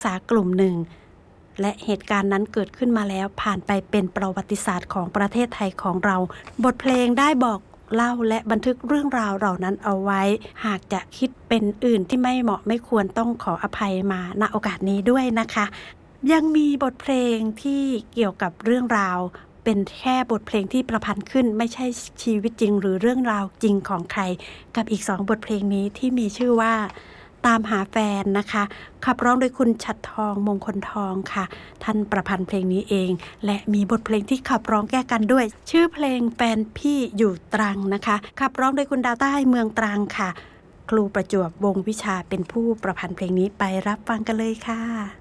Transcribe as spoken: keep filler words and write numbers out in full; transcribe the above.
ศึกษากลุ่มหนึ่งและเหตุการณ์นั้นเกิดขึ้นมาแล้วผ่านไปเป็นประวัติศาสตร์ของประเทศไทยของเราบทเพลงได้บอกเล่าและบันทึกเรื่องราวเหล่านั้นเอาไว้หากจะคิดเป็นอื่นที่ไม่เหมาะไม่ควรต้องขออภัยมาณโอกาสนี้ด้วยนะคะยังมีบทเพลงที่เกี่ยวกับเรื่องราวเป็นแค่บทเพลงที่ประพันธ์ขึ้นไม่ใช่ชีวิตจริงหรือเรื่องราวจริงของใครกับอีกสองบทเพลงนี้ที่มีชื่อว่าตามหาแฟนนะคะขับร้องโดยคุณฉัตรทองมงคลทองค่ะท่านประพันธ์เพลงนี้เองและมีบทเพลงที่ขับร้องแก้กันด้วยชื่อเพลงแฟนพี่อยู่ตรังนะคะขับร้องโดยคุณดาวใต้เมืองตรังค่ะครูประจวบวงวิชาเป็นผู้ประพันธ์เพลงนี้ไปรับฟังกันเลยค่ะ